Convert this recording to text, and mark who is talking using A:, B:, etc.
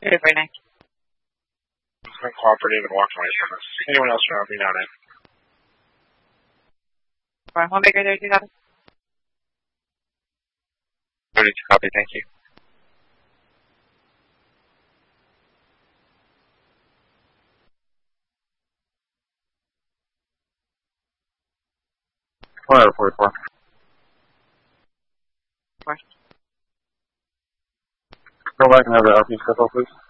A: Very, very nice.
B: I'm cooperative and walked away from us. Anyone else around me now?
A: One bigger there, 2000.
C: 32 copy, thank you.
D: Fire 44. Go back and have the RP step up, please.